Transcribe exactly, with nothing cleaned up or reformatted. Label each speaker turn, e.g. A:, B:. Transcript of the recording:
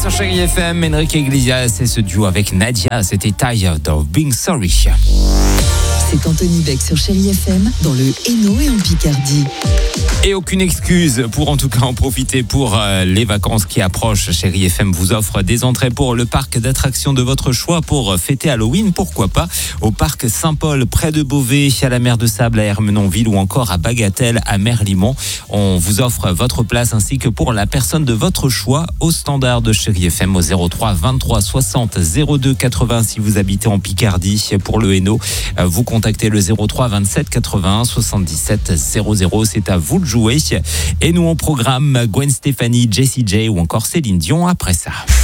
A: sur Chérie F M, Enrique Iglesias et ce duo avec Nadia, c'était Tired of Being Sorry.
B: C'est Anthony Beck sur Chérie F M dans le Hainaut et en Picardie.
A: Et aucune excuse pour en tout cas en profiter pour euh, les vacances qui approchent. Chérie F M vous offre des entrées pour le parc d'attractions de votre choix pour fêter Halloween, pourquoi pas, au parc Saint-Paul près de Beauvais, à la mer de Sable à Ermenonville ou encore à Bagatelle à Merlimont. On vous offre votre place ainsi que pour la personne de votre choix au standard de Chérie F M au zéro trois vingt-trois soixante zéro deux quatre-vingts si vous habitez en Picardie. Pour le Hainaut, vous contactez le zéro trois vingt-sept quatre-vingt-un soixante-dix-sept zéro zéro. C'est à vous de jouer. Et nous, on programme Gwen Stefani, Jessie J ou encore Céline Dion après ça.